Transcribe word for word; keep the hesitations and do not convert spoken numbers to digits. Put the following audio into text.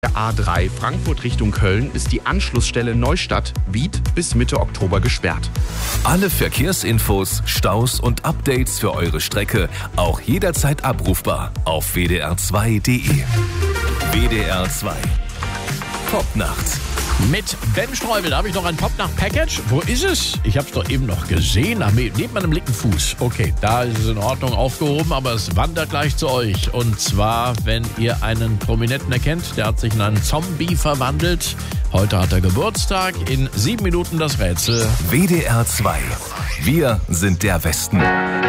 Der A drei Frankfurt Richtung Köln ist die Anschlussstelle Neustadt Wied bis Mitte Oktober gesperrt. Alle Verkehrsinfos, Staus und Updates für eure Strecke auch jederzeit abrufbar auf w d r zwei punkt d e. W D R zwei Popnacht. Mit Ben Streubel, da habe ich noch ein Popnacht-Package. Wo ist es? Ich habe es doch eben noch gesehen. Ach, neben meinem linken Fuß. Okay, da ist es in Ordnung aufgehoben, aber es wandert gleich zu euch. Und zwar, wenn ihr einen Prominenten erkennt, der hat sich in einen Zombie verwandelt. Heute hat er Geburtstag. In sieben Minuten das Rätsel. W D R zwei. Wir sind der Westen.